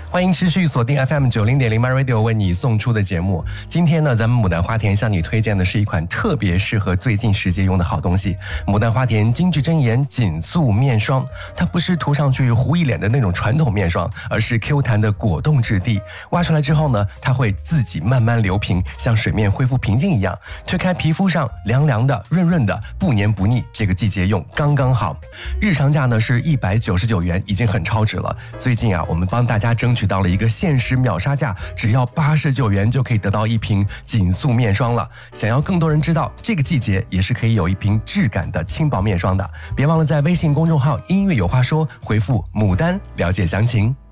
欢迎持续锁定 FM90.0 My Radio 为你送出的节目。今天呢，咱们牡丹花田向你推荐的是一款特别适合最近时节用的好东西——牡丹花田精致真颜紧塑面霜。它不是涂上去糊一脸的那种传统面霜，而是 Q 弹的果冻质地。挖出来之后呢，它会自己慢慢流平，像水面恢复平静一样，推开皮肤上凉凉的、润润的，不黏不腻。这个季节用刚刚好。日常价呢是199元，已经很超值了。最近啊，我们帮大家争取到了一个限时秒杀价，只要89元就可以得到一瓶紧塑面霜了。想要更多人知道这个季节也是可以有一瓶质感的轻薄面霜的，别忘了在微信公众号音乐有话说回复牡丹了解详情。